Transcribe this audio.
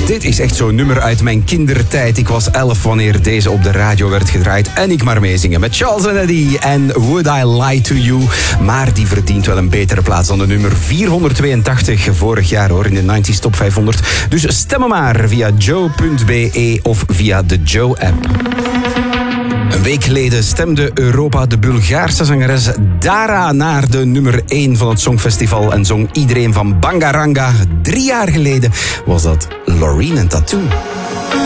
Dit is echt zo'n nummer uit mijn kindertijd. Ik was 11 wanneer deze op de radio werd gedraaid. En ik maar meezingen met Charles & Eddie en Would I Lie to You. Maar die verdient wel een betere plaats dan de nummer 482 vorig jaar hoor, in de 90s Top 500. Dus stem maar via joe.be of via de Joe-app. Een week geleden stemde Europa de Bulgaarse zangeres Dara naar de nummer 1 van het Songfestival en zong iedereen van Bangaranga. 3 jaar geleden was dat Loreen en Tattoo.